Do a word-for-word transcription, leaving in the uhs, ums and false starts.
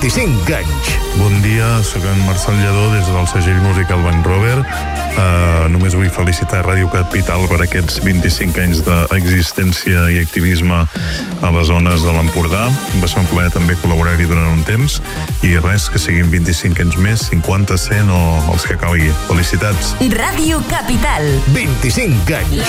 vint-i-cinc anys. Bon dia, sóc en Marcel Lledó des del segell musical Banc Rover. Uh, només vull felicitar Ràdio Capital per aquests vint-i-cinc anys d'existència i activisme a les zones de l'Empordà. Va ser un plaer també col·laborar-hi durant un temps i res, que siguin vint-i-cinc anys més, cinquanta, cent o els que calgui. Felicitats. Ràdio Capital. vint-i-cinc anys.